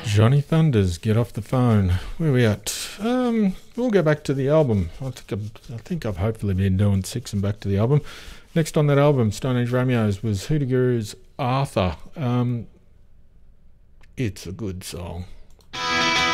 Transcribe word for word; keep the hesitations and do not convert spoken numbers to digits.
Johnny Thunders, get off the phone. Where are we at? Um, we'll go back to the album. I think I've, I think I've hopefully been doing six and back to the album. Next on that album, Stone Age Romeos, was Hoodoo Guru's Arthur. Um, it's a good song.